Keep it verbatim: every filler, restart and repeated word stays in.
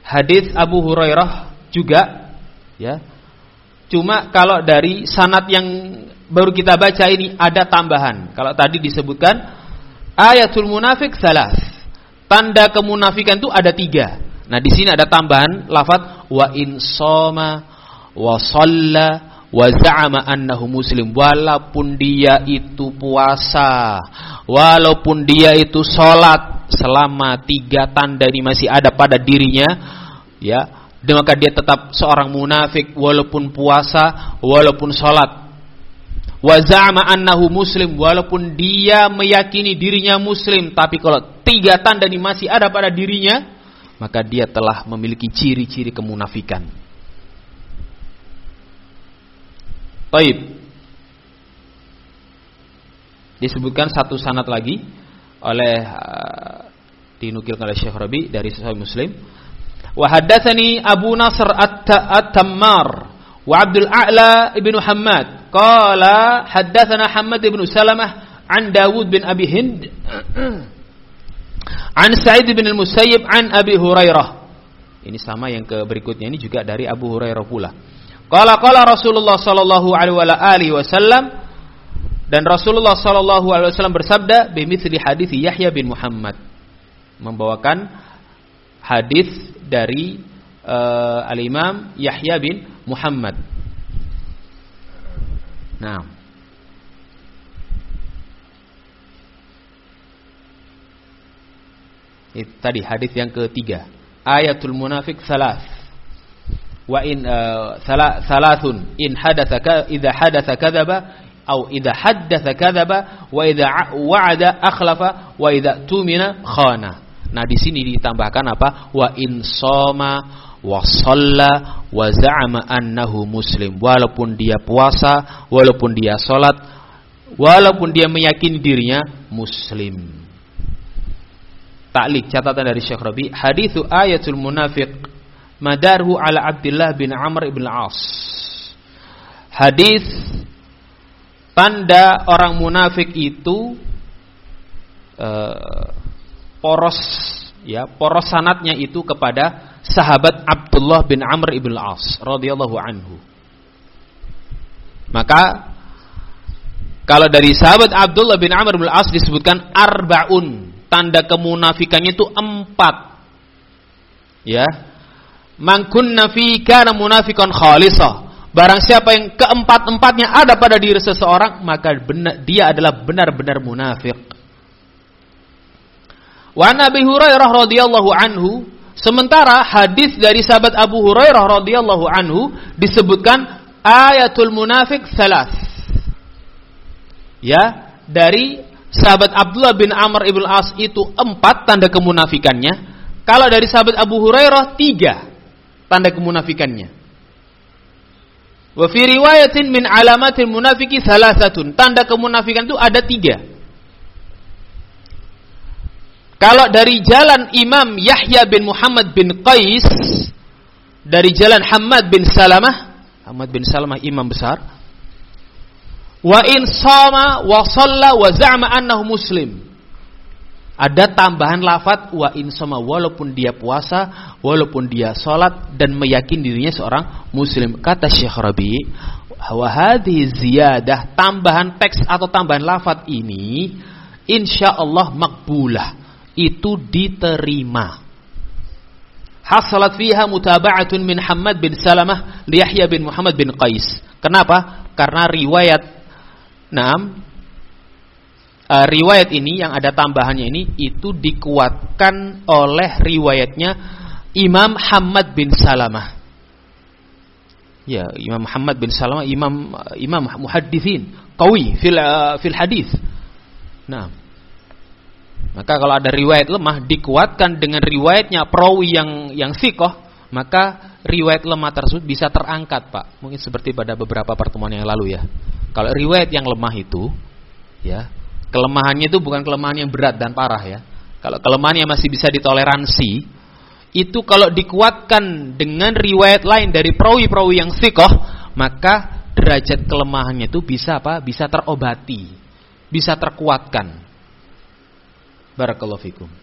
hadis Abu Hurairah juga, ya. Cuma kalau dari sanad yang baru kita baca ini ada tambahan. Kalau tadi disebutkan ayatul munafik salas, tanda kemunafikan itu ada tiga. Nah di sini ada tambahan lafaz wa in shoma wa shalla wa za'ama annahu muslim, walaupun dia itu puasa, walaupun dia itu sholat, selama tiga tanda ini masih ada pada dirinya, ya, dan maka dia tetap seorang munafik walaupun puasa, walaupun sholat. Wa za'ama annahu muslim, walaupun dia meyakini dirinya muslim, tapi kalau tiga tanda ini masih ada pada dirinya, maka dia telah memiliki ciri-ciri kemunafikan. Baik. Disebutkan satu sanad lagi oleh uh, dinukilkan oleh Syekh Rabi dari Sahih Muslim. Wa haddatsani Abu Nasr at-Tammar wa Abdul A'la ibnu Hammad qala haddatsana Hammad ibnu Salamah an Dawud bin Abi Hind an Sa'id bin al-Musayyib an Abi Hurairah. Ini sama yang ke berikutnya, ini juga dari Abu Hurairah pula. Qala qala Rasulullah sallallahu alaihi wasallam, dan Rasulullah sallallahu alaihi wasallam bersabda bimithli hadis Yahya bin Muhammad, membawakan hadis dari uh, al-Imam Yahya bin Muhammad. Nah, itu tadi hadis yang ketiga, ayatul munafik salas. Wa in uh, thalathun in hadatha idza hadatha kadzaba au idza haddatha kadzaba wa idza wa'ada akhlafa wa idza tumina khana. Nah di sini ditambahkan apa? Wa in shoma wa shalla wa za'ama annahu muslim, walaupun dia puasa, walaupun dia salat, walaupun dia meyakini dirinya muslim. Ta'liq catatan dari Syekh Rabi, haditsu ayatul munafiq madarhu ala Abdullah bin Amr ibn al-As. Hadis tanda orang munafik itu uh, poros, ya, poros sanadnya itu kepada sahabat Abdullah bin Amr ibn al-As radhiyallahu anhu. Maka kalau dari sahabat Abdullah bin Amr ibn al-As disebutkan arbaun, tanda kemunafikannya itu empat. Ya. Man kunna fi kana munafiqan khalisah. Barang siapa yang keempat-empatnya ada pada diri seseorang, maka benar, dia adalah benar-benar munafik. Wa Nabi Hurairah radhiyallahu anhu, sementara hadis dari sahabat Abu Hurairah radhiyallahu anhu disebutkan ayatul munafik salas. Ya, dari sahabat Abdullah bin Amr ibn al-As itu empat tanda kemunafikannya. Kalau dari sahabat Abu Hurairah tiga tanda kemunafikannya. Wa fi riwayatin min alamatil munafiki salasatun, tanda kemunafikan itu ada tiga. Kalau dari jalan Imam Yahya bin Muhammad bin Qais, dari jalan Hammad bin Salamah, Hammad bin Salamah imam besar, wa in shama wa shalla wa za'ama annahu muslim. Ada tambahan lafaz wa in shama, walaupun dia puasa, walaupun dia salat dan meyakini dirinya seorang muslim. Kata Syekh Rabi, wa hadhihi ziyadah, tambahan teks atau tambahan lafaz ini insyaallah makbulah, itu diterima. Hasalat fiha mutaba'atun min Hammad bin Salamah li Yahya bin Muhammad bin Qais. Kenapa? Karena riwayat Naam uh, riwayat ini yang ada tambahannya ini itu dikuatkan oleh riwayatnya Imam Hammad bin Salamah. Ya, Imam Muhammad bin Salamah imam imam muhadditsin qawi fil uh, fil hadis. Nah, maka kalau ada riwayat lemah dikuatkan dengan riwayatnya perawi yang yang thiqah, maka riwayat lemah tersebut bisa terangkat, Pak. Mungkin seperti pada beberapa pertemuan yang lalu ya. Kalau riwayat yang lemah itu, ya, kelemahannya itu bukan kelemahan yang berat dan parah ya. Kalau kelemahan yang masih bisa ditoleransi, itu kalau dikuatkan dengan riwayat lain dari perawi-perawi yang thiqah, maka derajat kelemahannya itu bisa apa? Bisa terobati, bisa terkuatkan. Barakallahu fikum.